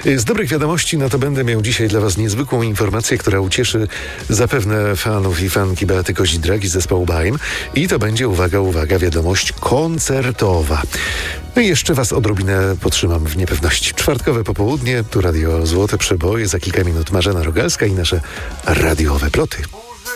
Z dobrych wiadomości, no to będę miał dzisiaj dla Was niezwykłą informację, która ucieszy zapewne fanów i fanki Beaty Koźli-Dragi z zespołu BAIM. I to będzie, uwaga, wiadomość koncertowa. No i jeszcze Was odrobinę potrzymam w niepewności. Czwartkowe popołudnie, tu Radio Złote Przeboje, za kilka minut Marzena Rogalska i nasze radiowe ploty.